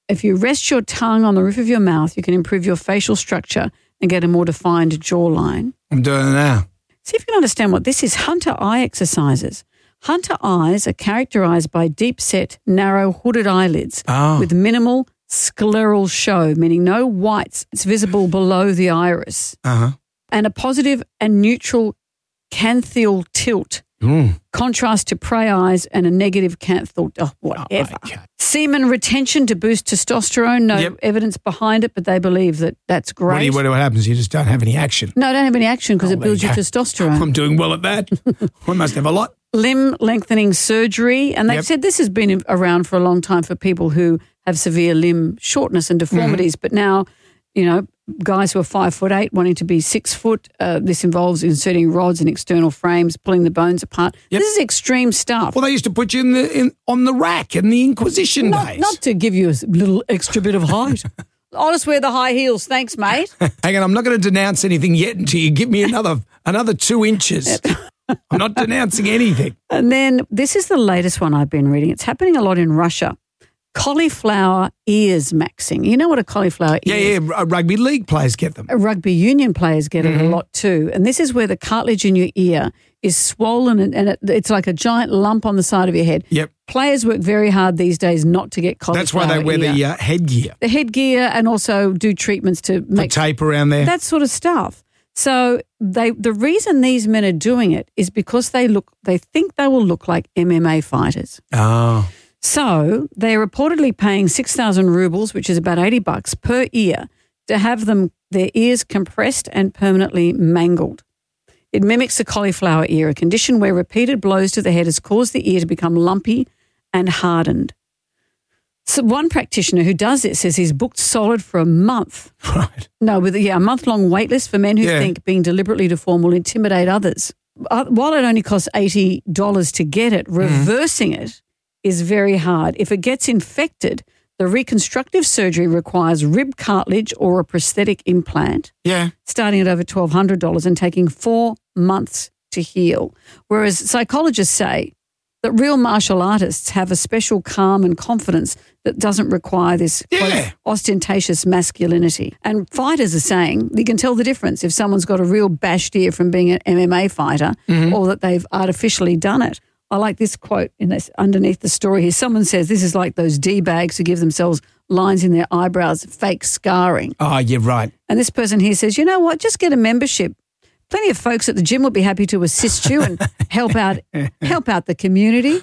if you rest your tongue on the roof of your mouth, you can improve your facial structure and get a more defined jawline. I'm doing it now. See if you can understand what this is. Hunter eye exercises. Hunter eyes are characterized by deep-set, narrow, hooded eyelids with minimal scleral show, meaning no whites. It's visible below the iris. And a positive and neutral canthal tilt. Contrast to prey eyes and a negative canthal, whatever. Semen retention to boost testosterone. No evidence behind it, but they believe that that's great. What happens? You just don't have any action. No, don't have any action because it builds your testosterone. I'm doing well at that. I must have a lot. Limb lengthening surgery. And they've said this has been around for a long time for people who have severe limb shortness and deformities. But now, you know, guys who are 5'8" wanting to be 6 foot. This involves inserting rods in external frames, pulling the bones apart. This is extreme stuff. Well, they used to put you on the rack in the Inquisition days. Not to give you a little extra bit of height. I'll just wear the high heels. Thanks, mate. Hang on, I'm not going to denounce anything yet until you give me another 2 inches. I'm not denouncing anything. And then this is the latest one I've been reading. It's happening a lot in Russia. Cauliflower ears maxing. You know what a cauliflower ear is? Yeah, rugby league players get them. Rugby union players get it a lot too. And this is where the cartilage in your ear is swollen and it's like a giant lump on the side of your head. Yep. Players work very hard these days not to get cauliflower That's why they wear the headgear. The headgear, and also do treatments to make tape around there. That sort of stuff. So the reason these men are doing it is because they think they will look like MMA fighters. Oh. So they're reportedly paying 6,000 rubles, which is about $80 per ear, to have their ears compressed and permanently mangled. It mimics the cauliflower ear, a condition where repeated blows to the head has caused the ear to become lumpy and hardened. So one practitioner who does this says he's booked solid for a month. Right. No, with a month-long wait list for men who think being deliberately deformed will intimidate others. While it only costs $80 to get it, reversing it is very hard. If it gets infected, the reconstructive surgery requires rib cartilage or a prosthetic implant. Yeah. Starting at over $1,200 and taking 4 months to heal. Whereas psychologists say that real martial artists have a special calm and confidence that doesn't require this quote, ostentatious masculinity. And fighters are saying you can tell the difference if someone's got a real bashed ear from being an MMA fighter or that they've artificially done it. I like this quote underneath the story here. Someone says this is like those D-bags who give themselves lines in their eyebrows, fake scarring. Oh, yeah, right. And this person here says, you know what, just get a membership. Plenty of folks at the gym will be happy to assist you and help out the community.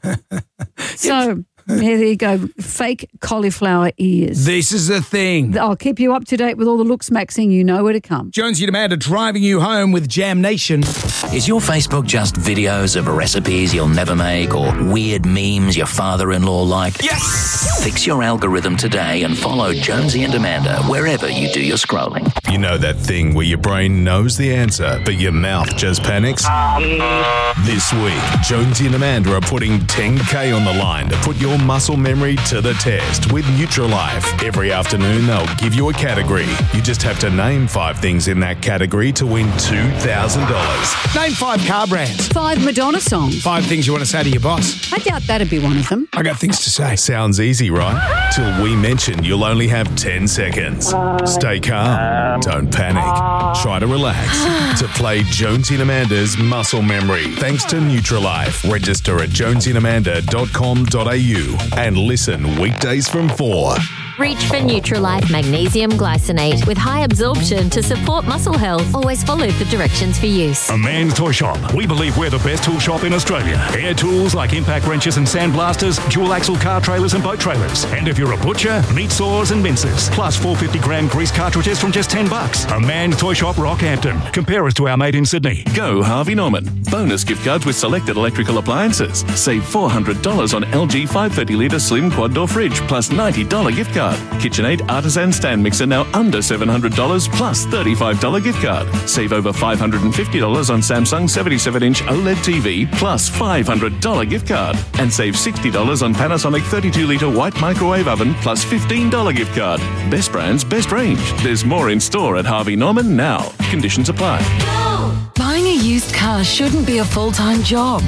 So there you go, fake cauliflower ears. This is the thing. I'll keep you up to date with all the looks, Maxine. You know where to come. Jonesy and Amanda driving you home with Jam Nation. Is your Facebook just videos of recipes you'll never make or weird memes your father-in-law like? Yes! Fix your algorithm today and follow Jonesy and Amanda wherever you do your scrolling. You know that thing where your brain knows the answer, but your mouth just panics? This week, Jonesy and Amanda are putting $10K on the line to put your muscle memory to the test with Nutrilife. Every afternoon, they'll give you a category. You just have to name 5 things in that category to win $2,000. Name 5 car brands. 5 Madonna songs. 5 things you want to say to your boss. I doubt that'd be one of them. I got things to say. Sounds easy, right? Till we mention you'll only have 10 seconds. Stay calm. Don't panic. Try to relax. To play Jonesy and Amanda's Muscle Memory. Thanks to Nutrilife. Register at jonesyandamanda.com.au and listen weekdays from 4. Reach for Nutrilife Magnesium Glycinate with high absorption to support muscle health. Always follow the directions for use. A Man's Toy Shop. We believe we're the best tool shop in Australia. Air tools like impact wrenches and sandblasters, dual axle car trailers and boat trailers. And if you're a butcher, meat saws and mincers. Plus 450-gram grease cartridges from just $10. A Man's Toy Shop, Rockhampton. Compare us to our mate in Sydney. Go Harvey Norman. Bonus gift cards with selected electrical appliances. Save $400 on LG 530-litre slim quad door fridge plus $90 gift card. KitchenAid Artisan stand mixer now under $700 plus $35 gift card. Save over $550 on Samsung 77-inch OLED TV plus $500 gift card. And save $60 on Panasonic 32-litre white microwave oven plus $15 gift card. Best brands, best range. There's more in store at Harvey Norman now. Conditions apply. Buying a used car shouldn't be a full-time job.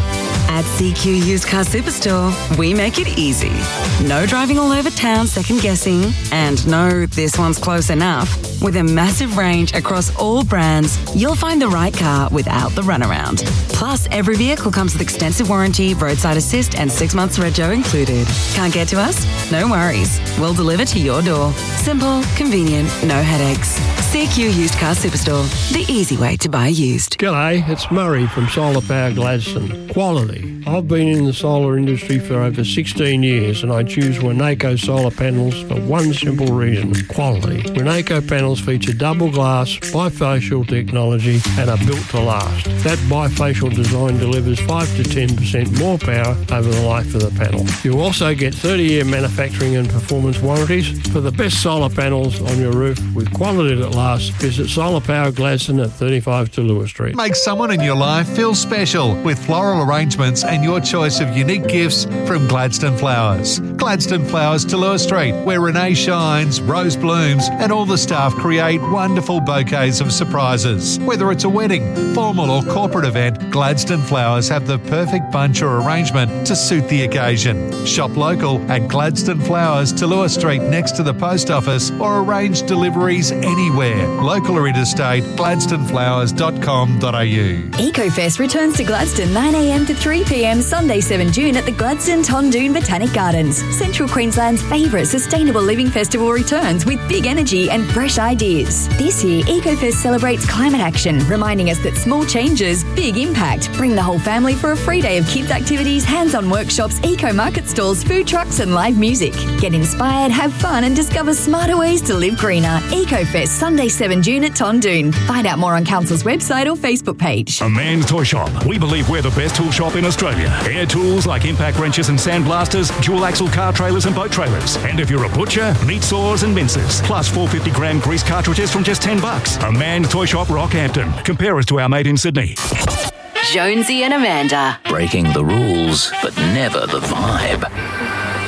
At CQ Used Car Superstore, we make it easy. No driving all over town second guessing, and no, this one's close enough. With a massive range across all brands, you'll find the right car without the runaround. Plus, every vehicle comes with extensive warranty, roadside assist, and 6 months rego included. Can't get to us? No worries. We'll deliver to your door. Simple, convenient, no headaches. CQ Used Car Superstore, the easy way to buy used. G'day, it's Murray from Solar Power Gladstone. Quality. I've been in the solar industry for over 16 years and I choose Winnaco solar panels for one simple reason: quality. Winnaco panels feature double glass, bifacial technology and are built to last. That bifacial design delivers 5 to 10% more power over the life of the panel. You also get 30-year manufacturing and performance warranties. For the best solar panels on your roof with quality that lasts, visit Solar Power Gladstone at 35 to Lewis Street. Make someone in your life feel special with floral arrangements and your choice of unique gifts from Gladstone Flowers. Gladstone Flowers to Lewis Street, where Renee shines, Rose blooms, and all the staff create wonderful bouquets of surprises. Whether it's a wedding, formal or corporate event, Gladstone Flowers have the perfect bunch or arrangement to suit the occasion. Shop local at Gladstone Flowers to Lewis Street next to the post office or arrange deliveries anywhere. Local or interstate, gladstoneflowers.com.au. EcoFest returns to Gladstone 9am to 3pm Sunday 7 June at the Gladstone Tondoon Botanic Gardens. Central Queensland's favourite sustainable living festival returns with big energy and fresh ideas. This year, EcoFest celebrates climate action, reminding us that small changes, big impact. Bring the whole family for a free day of kids' activities, hands-on workshops, eco-market stalls, food trucks and live music. Get inspired, have fun and discover smarter ways to live greener. EcoFest Sunday 7 June at Tondoon. Find out more on Council's website or Facebook page. A Man's Toy Shop. We believe we're the best tool shop in Australia. Air tools like impact wrenches and sandblasters, dual axle car trailers and boat trailers. And if you're a butcher, meat saws and mincers. Plus 450 gram grease cartridges from just $10. A Man's Toy Shop, Rockhampton. Compare us to our mate in Sydney. Jonesy and Amanda. Breaking the rules, but never the vibe.